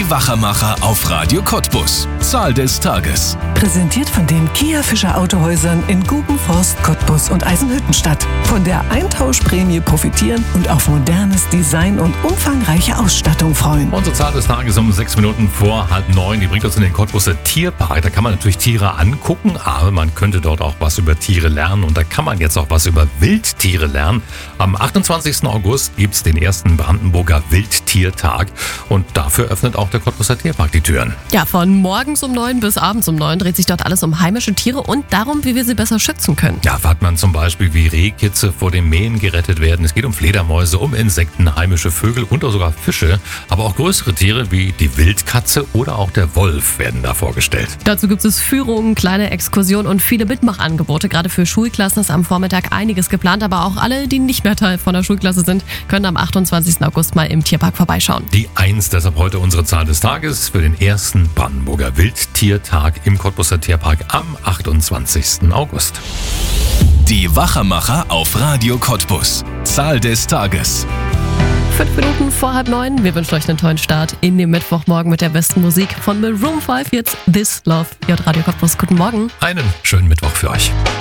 Die Wachermacher auf Radio Cottbus. Zahl des Tages. Präsentiert von den Kia Fischer Autohäusern in Gubenforst, Cottbus und Eisenhüttenstadt. Von der Eintauschprämie profitieren und auf modernes Design und umfangreiche Ausstattung freuen. Unsere Zahl des Tages um 6 Minuten vor 8:30. Die bringt uns in den Cottbuser Tierpark. Da kann man natürlich Tiere angucken, aber man könnte dort auch was über Tiere lernen. Und da kann man jetzt auch was über Wildtiere lernen. Am 28. August gibt es den ersten Brandenburger Wildtiertag. Und dafür öffnet auch der Cottbuser Tierpark die Türen. Ja, von morgens um 9 bis abends um 9 dreht sich dort alles um heimische Tiere und darum, wie wir sie besser schützen können. Ja, erfahrt man zum Beispiel, wie Rehkitze vor dem Mähen gerettet werden. Es geht um Fledermäuse, um Insekten, heimische Vögel und sogar Fische. Aber auch größere Tiere wie die Wildkatze oder auch der Wolf werden da vorgestellt. Dazu gibt es Führungen, kleine Exkursionen und viele Mitmachangebote. Gerade für Schulklassen ist am Vormittag einiges geplant, aber auch alle, die nicht mehr Teil von der Schulklasse sind, können am 28. August mal im Tierpark vorbeischauen. Die 1, deshalb heute unsere Zahl des Tages für den ersten Brandenburger Wildtiertag im Cottbuser Tierpark am 28. August. Die Wachermacher auf Radio Cottbus. Zahl des Tages. 5 Minuten vor 8:30. Wir wünschen euch einen tollen Start in den Mittwochmorgen mit der besten Musik von Maroon 5. Jetzt This Love. Hier hat Radio Cottbus. Guten Morgen. Einen schönen Mittwoch für euch.